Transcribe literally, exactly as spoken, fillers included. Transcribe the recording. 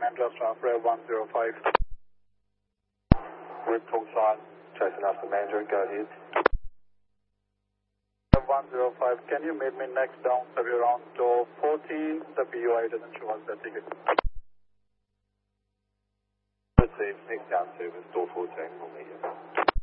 and just off Rev one zero five. Rip talk sign, chasing after Mandra, go ahead. Rev one zero five, can you meet me next down, Surrey around door fourteen? The P U I doesn't show us the ticket. Received, next down service, door fourteen, we'll meet you.